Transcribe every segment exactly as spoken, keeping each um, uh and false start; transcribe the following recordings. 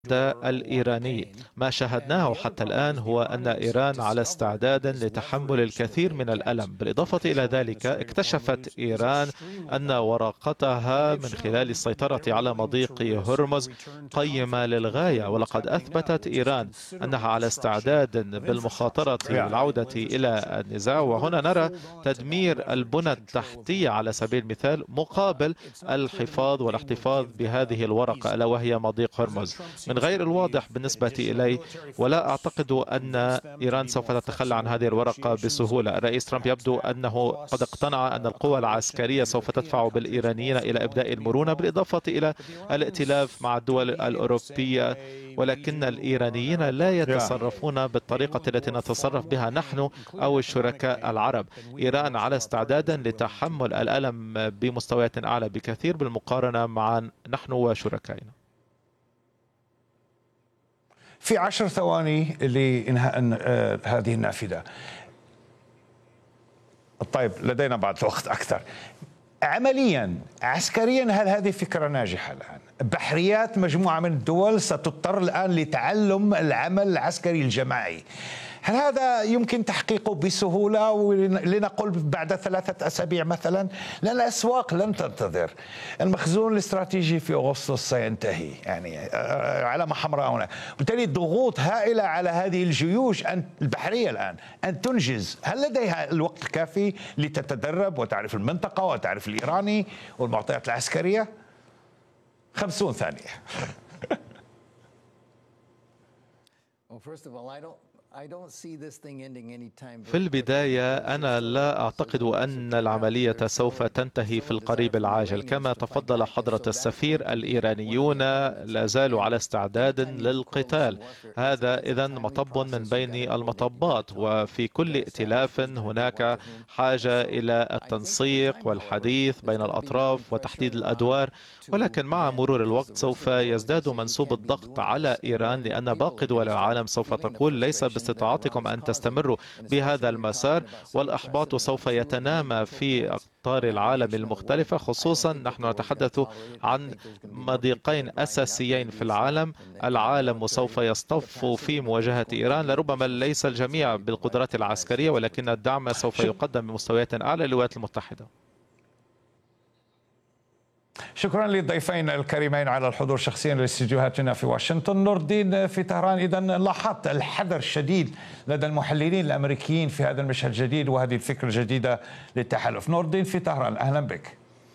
الإيراني. ما شاهدناه حتى الآن هو أن إيران على استعداد لتحمل الكثير من الألم. بالإضافة إلى ذلك، اكتشفت إيران أن ورقتها من خلال السيطرة على مضيق هرمز قيمة للغاية، ولقد أثبتت إيران أنها على استعداد بالمخاطرة بالعودة إلى النزاع. وهنا نرى تدمير البنى التحتية على سبيل المثال مقابل الحفاظ والاحتفاظ بهذه الورقة ألا وهي مضيق هرمز. من غير الواضح بالنسبة إلي، ولا أعتقد أن إيران سوف تتخلى عن هذه الورقة بسهولة. الرئيس ترامب يبدو أنه قد اقتنع أن القوى العسكرية سوف تدفع بالإيرانيين إلى إبداء المرونة بالإضافة إلى الائتلاف مع الدول الأوروبية، ولكن الإيرانيين لا يتصرفون بالطريقة التي نتصرف بها نحن أو الشركاء العرب. إيران على استعداد لتحمل الألم بمستويات أعلى بكثير بالمقارنة مع نحن وشركائنا. في عشر ثواني لإنهاء هذه النافذة. طيب، لدينا بعض الوقت أكثر. عمليا عسكريا هل هذه فكرة ناجحة الآن؟ بحريات مجموعة من الدول ستضطر الآن لتعلم العمل العسكري الجماعي. هل هذا يمكن تحقيقه بسهولة ولنقل بعد ثلاثة أسابيع مثلا؟ لأن الأسواق لن تنتظر. المخزون الاستراتيجي في أغسطس سينتهي، يعني علامة حمراء هنا، وبالتالي ضغوط هائلة على هذه الجيوش البحرية الآن أن تنجز. هل لديها الوقت الكافي لتتدرب وتعرف المنطقة وتعرف الإيراني والمعطيات العسكرية؟ خمسون ثانية. في البداية أنا لا أعتقد أن العملية سوف تنتهي في القريب العاجل. كما تفضل حضرة السفير، الإيرانيون لا زالوا على استعداد للقتال. هذا إذن مطب من بين المطبات، وفي كل ائتلاف هناك حاجة إلى التنسيق والحديث بين الأطراف وتحديد الأدوار، ولكن مع مرور الوقت سوف يزداد منسوب الضغط على إيران، لأن باقي دول العالم سوف تقول ليس باستطاعتكم أن تستمروا بهذا المسار، والإحباط سوف يتنامى في أقطار العالم المختلفة. خصوصا نحن نتحدث عن مضيقين أساسيين في العالم. العالم سوف يصطف في مواجهة إيران، لربما ليس الجميع بالقدرات العسكرية، ولكن الدعم سوف يقدم بمستويات أعلى للولايات المتحدة. شكرا للضيفين الكريمين على الحضور شخصيا لاستديوهاتنا في واشنطن. نور الدين في طهران، إذا لاحظت الحذر الشديد لدى المحللين الأمريكيين في هذا المشهد الجديد وهذه الفكرة الجديدة للتحالف. نور الدين في طهران، أهلا بك.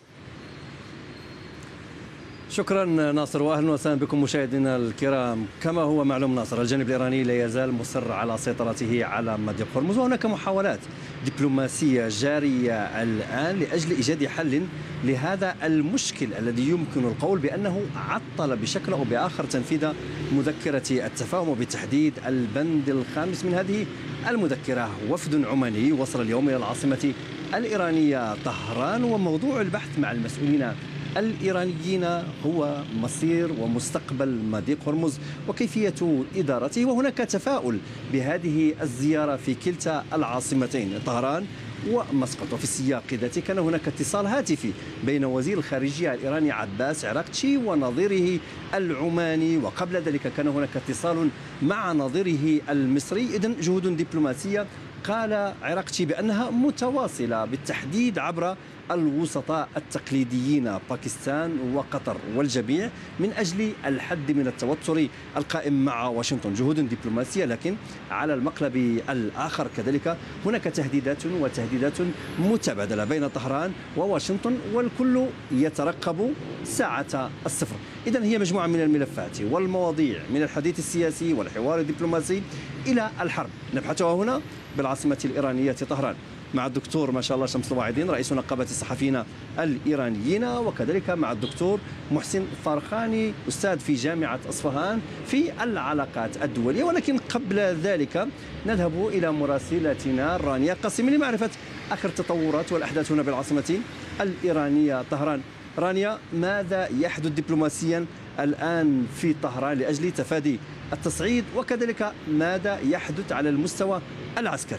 شكرا ناصر، واهلا وسهلا بكم مشاهدينا الكرام. كما هو معلوم ناصر، الجانب الايراني لا يزال مصر على سيطرته على مضيق هرمز، وهناك محاولات دبلوماسيه جاريه الان لاجل ايجاد حل لهذا المشكل الذي يمكن القول بانه عطل بشكل او باخر تنفيذ مذكره التفاهم، وبالتحديد البند الخامس من هذه المذكره. وفد عماني وصل اليوم الى العاصمه الايرانيه طهران، وموضوع البحث مع المسؤولين الإيرانيين هو مصير ومستقبل مضيق هرمز وكيفية إدارته. وهناك تفاؤل بهذه الزيارة في كلتا العاصمتين طهران ومسقط. وفي السياق ذاته كان هناك اتصال هاتفي بين وزير الخارجية الإيراني عباس عراقتشي ونظيره العماني، وقبل ذلك كان هناك اتصال مع نظيره المصري. إذن جهود دبلوماسية قال عراقتشي بأنها متواصلة، بالتحديد عبر الوسطاء التقليديين باكستان وقطر والجميع، من أجل الحد من التوتر القائم مع واشنطن. جهود دبلوماسية، لكن على المقلب الآخر كذلك هناك تهديدات وتهديدات متبادلة بين طهران وواشنطن، والكل يترقب ساعة الصفر. إذن هي مجموعة من الملفات والمواضيع، من الحديث السياسي والحوار الدبلوماسي إلى الحرب، نبحثها هنا بالعاصمة الإيرانية طهران مع الدكتور ما شاء الله شمس الواعدين رئيس نقابة الصحفيين الإيرانيين، وكذلك مع الدكتور محسن فرخاني أستاذ في جامعة أصفهان في العلاقات الدولية. ولكن قبل ذلك نذهب إلى مراسلتنا رانيا قاسم لمعرفة آخر التطورات والأحداث هنا بالعاصمة الإيرانية طهران. رانيا، ماذا يحدث دبلوماسيا الآن في طهران لأجل تفادي التصعيد، وكذلك ماذا يحدث على المستوى العسكري؟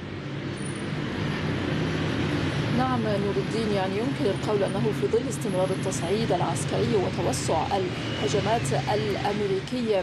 نعم نور الدين، يعني يمكن القول أنه في ظل استمرار التصعيد العسكري وتوسع الهجمات الأمريكية